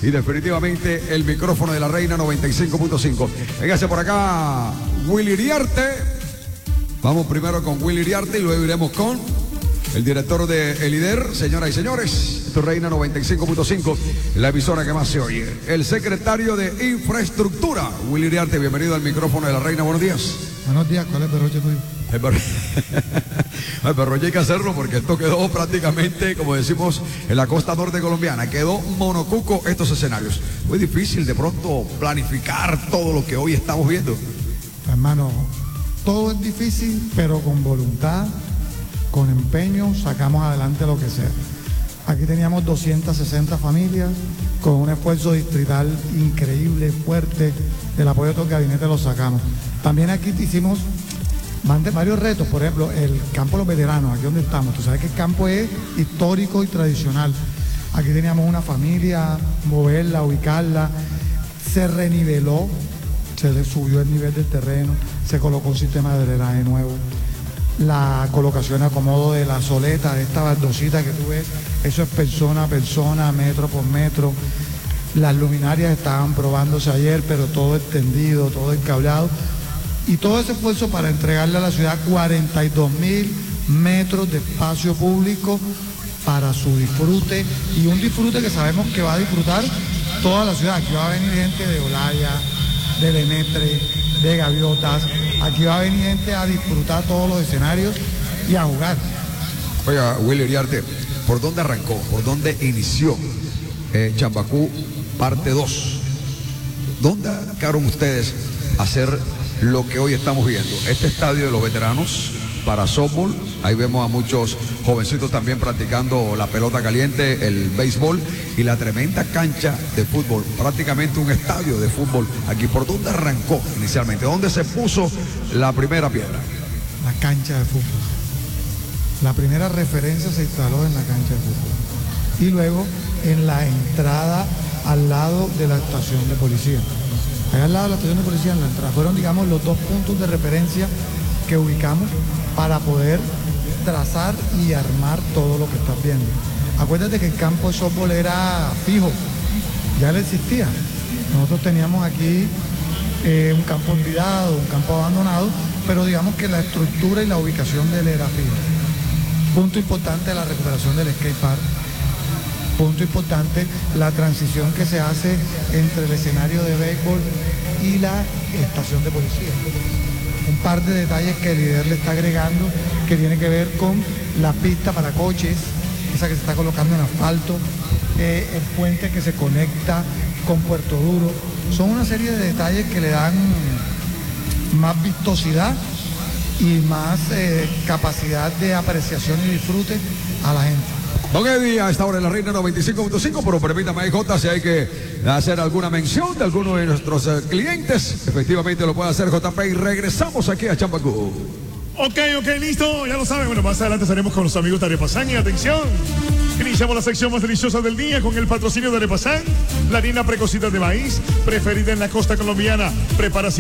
y definitivamente el micrófono de la Reina 95.5. Véngase por acá, Willy Iriarte. Vamos primero con Willy Iriarte y luego iremos con el director de El Líder. Señoras y señores, esto es Reina 95.5, la emisora que más se oye. El secretario de Infraestructura, Willy Iriarte, bienvenido al micrófono de la Reina. Buenos días. Buenos días, ¿cuál es el berroche tuyo? El berroche hay que hacerlo porque esto quedó prácticamente, como decimos, en la costa norte colombiana. Quedó monocuco estos escenarios. Muy difícil de pronto planificar todo lo que hoy estamos viendo. Hermano, todo es difícil, pero con voluntad, con empeño, sacamos adelante lo que sea. Aquí teníamos 260 familias, con un esfuerzo distrital increíble, fuerte, el apoyo de todo el gabinete lo sacamos. También aquí hicimos varios retos, por ejemplo, el campo de los veteranos, aquí donde estamos. Tú sabes que el campo es histórico y tradicional. Aquí teníamos una familia, moverla, ubicarla, se reniveló, se le subió el nivel del terreno, se colocó un sistema de drenaje nuevo. La colocación y acomodo de la soleta, de esta baldosita que tú ves, eso es persona a persona, metro por metro. Las luminarias estaban probándose ayer, pero todo extendido, todo encablado. Y todo ese esfuerzo para entregarle a la ciudad 42.000 metros de espacio público para su disfrute, y un disfrute que sabemos que va a disfrutar toda la ciudad. Aquí va a venir gente de Olaya, de Lemetre, de Gaviotas. Aquí va a venir gente a disfrutar todos los escenarios y a jugar. Oiga, Willy Iriarte, ¿por dónde arrancó? ¿Por dónde inició Chambacú parte 2? ¿Dónde arrancaron ustedes a hacer lo que hoy estamos viendo? Este estadio de los veteranos para softball, ahí vemos a muchos jovencitos también practicando la pelota caliente, el béisbol, y la tremenda cancha de fútbol, prácticamente un estadio de fútbol aquí. ¿Por dónde arrancó inicialmente? ¿Dónde se puso la primera piedra? La cancha de fútbol. La primera referencia se instaló en la cancha de fútbol. Y luego en la entrada al lado de la estación de policía. Allá al lado de la estación de policía, en la entrada. Fueron, digamos, los dos puntos de referencia que ubicamos para poder trazar y armar todo lo que estás viendo. Acuérdate que el campo de softball era fijo, ya le existía. Nosotros teníamos aquí un campo olvidado, un campo abandonado, pero digamos que la estructura y la ubicación de él era fijo. Punto importante, la recuperación del skate park. Punto importante, la transición que se hace entre el escenario de béisbol y la estación de policía. Un par de detalles que el líder le está agregando, que tiene que ver con la pista para coches, esa que se está colocando en asfalto, el puente que se conecta con Puerto Duro. Son una serie de detalles que le dan más vistosidad y más capacidad de apreciación y disfrute a la gente. Don Eddie, a esta hora en la Reina 95.5, pero permítame, J, si hay que hacer alguna mención de alguno de nuestros clientes, efectivamente lo puede hacer JP, y regresamos aquí a Chambacú. Ok, listo, ya lo saben. Bueno, más adelante estaremos con los amigos de Arepasán, y atención, iniciamos la sección más deliciosa del día con el patrocinio de Arepasán, la harina precocida de maíz, preferida en la costa colombiana. Preparación